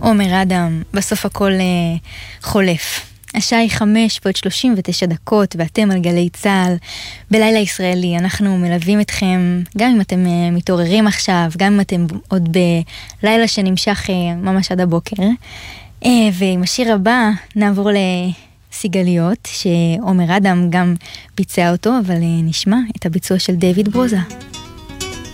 עומר אדם, בסוף הכל חולף. השעה היא 5:39, ואתם על גלי צהל בלילה ישראלי. אנחנו מלווים אתכם, גם אם אתם מתעוררים עכשיו, גם אם אתם עוד בלילה שנמשך ממש עד הבוקר. ועם השיר הבא נעבור לסיגליות, שעומר אדם גם ביצע אותו, אבל נשמע את הביצוע של דיוויד ברוזה.